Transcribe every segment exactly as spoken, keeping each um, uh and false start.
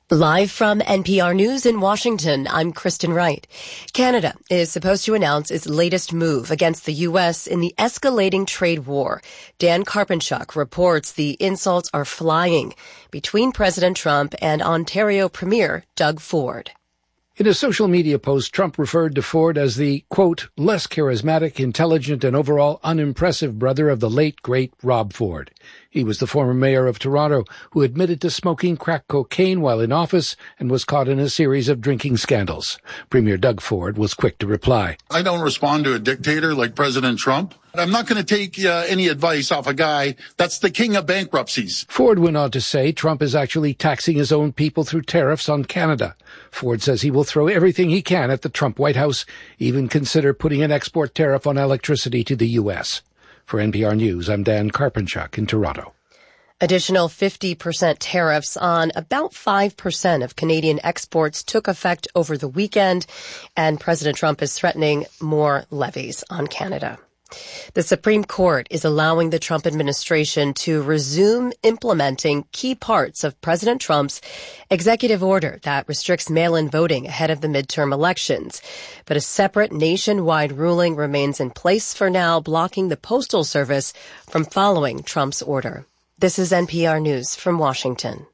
Live from N P R News in Washington, I'm Kristen Wright. Canada is supposed to announce its latest move against the U S in the escalating trade war. Dan Karpenchuk reports the insults are flying between President Trump and Ontario Premier Doug Ford. In a social media post, Trump referred to Ford as the, quote, less charismatic, intelligent, and overall unimpressive brother of the late, great Rob Ford. He was the former mayor of Toronto who admitted to smoking crack cocaine while in office and was caught in a series of drinking scandals. Premier Doug Ford was quick to reply. I don't respond to a dictator like President Trump. I'm not going to take uh, any advice off a guy that's the king of bankruptcies. Ford went on to say Trump is actually taxing his own people through tariffs on Canada. Ford says he will throw everything he can at the Trump White House, even consider putting an export tariff on electricity to the U S. For N P R News, I'm Dan Karpenchuk in Toronto. Additional fifty percent tariffs on about five percent of Canadian exports took effect over the weekend, and President Trump is threatening more levies on Canada. The Supreme Court is allowing the Trump administration to resume implementing key parts of President Trump's executive order that restricts mail-in voting ahead of the midterm elections. But a separate nationwide ruling remains in place for now, blocking the Postal Service from following Trump's order. This is N P R News from Washington.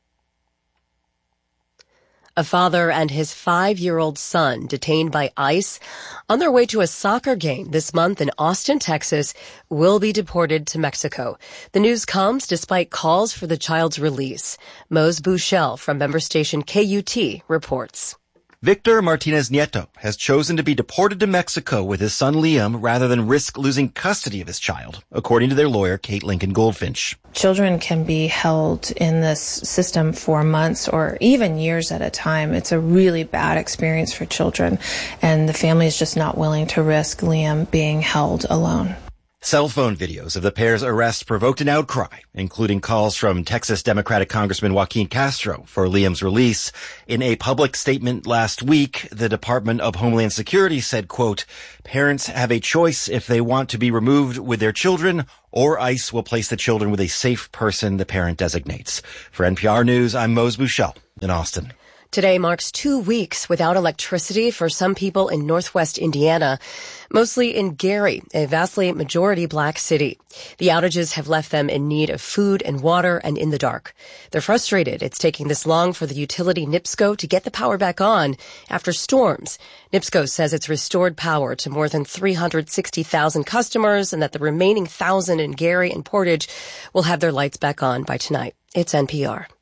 A father and his five-year-old son detained by ICE on their way to a soccer game this month in Austin, Texas, will be deported to Mexico. The news comes despite calls for the child's release. Mose Buchel from member station K U T reports. Victor Martinez Nieto has chosen to be deported to Mexico with his son Liam rather than risk losing custody of his child, according to their lawyer, Kate Lincoln Goldfinch. Children can be held in this system for months or even years at a time. It's a really bad experience for children, and the family is just not willing to risk Liam being held alone. Cell phone videos of the pair's arrest provoked an outcry, including calls from Texas Democratic Congressman Joaquin Castro for Liam's release. In a public statement last week, the Department of Homeland Security said, quote, parents have a choice if they want to be removed with their children, or ICE will place the children with a safe person the parent designates. For N P R News, I'm Mose Buchel in Austin. Today marks two weeks without electricity for some people in northwest Indiana, mostly in Gary, a vastly majority black city. The outages have left them in need of food and water and in the dark. They're frustrated it's taking this long for the utility NIPSCO to get the power back on after storms. NIPSCO says it's restored power to more than three hundred sixty thousand customers and that the remaining one thousand in Gary and Portage will have their lights back on by tonight. It's N P R.